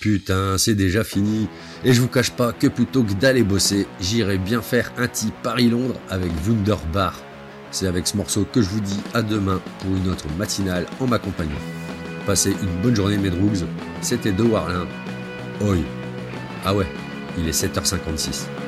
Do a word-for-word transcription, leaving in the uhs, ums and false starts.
Putain, c'est déjà fini. Et je vous cache pas que plutôt que d'aller bosser, j'irai bien faire un petit Paris-Londres avec Wunderbar. C'est avec ce morceau que je vous dis à demain pour une autre matinale en ma compagnie. Passez une bonne journée mes droogs, c'était De Warlin. Oi. Ah ouais, il est sept heures cinquante-six.